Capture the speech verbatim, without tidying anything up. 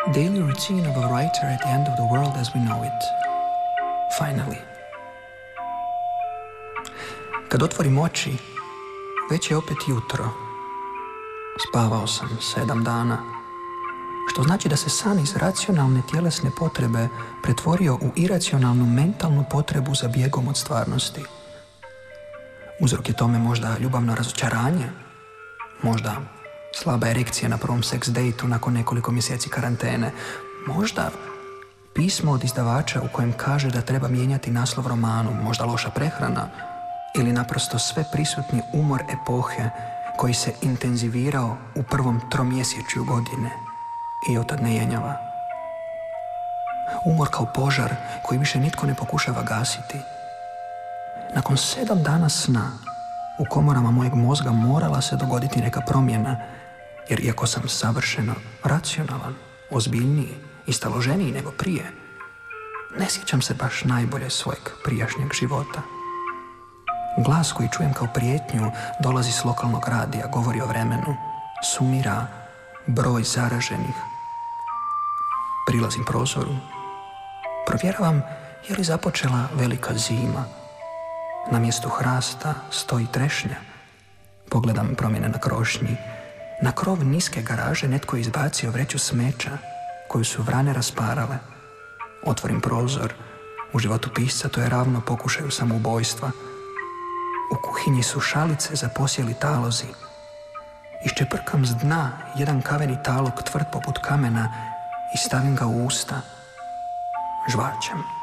Daily routine of a writer at the end of the world as we know it. Finally. Kad otvorim oči, već je opet jutro. Spavao sam sedam dana, što znači da se san iz racionalne tjelesne potrebe pretvorio u iracionalnu mentalnu potrebu za bijegom od stvarnosti. Uzrok je tome možda ljubavno razočaranje, možda slaba erekcija na prvom seks dejtu nakon nekoliko mjeseci karantene, možda pismo od izdavača u kojem kaže da treba mijenjati naslov romanu, možda loša prehrana ili naprosto sve prisutni umor epohe koji se intenzivirao u prvom tromjesečju godine i otad ne jenjava. Umor kao požar koji više nitko ne pokušava gasiti. Nakon sedam dana sna u komorama mojeg mozga morala se dogoditi neka promjena, jer iako sam savršeno racionalan, ozbiljniji i staloženiji nego prije, ne sjećam se baš najbolje svojeg prijašnjeg života. Glas koji čujem kao prijetnju dolazi s lokalnog radija, govori o vremenu, sumira broj zaraženih. Prilazim prozoru, provjeravam je li započela velika zima. Na mjestu hrasta stoji trešnja. Pogledam promjene na krošnji. Na krov niske garaže netko je izbacio vreću smeća koju su vrane rasparale. Otvorim prozor. U životu pisca to je ravno pokušaju samoubojstva. U kuhinji su šalice za posjeli talozi. Iščeprkam s dna jedan kaveni talog tvrd poput kamena i stavim ga u usta. Žvačem.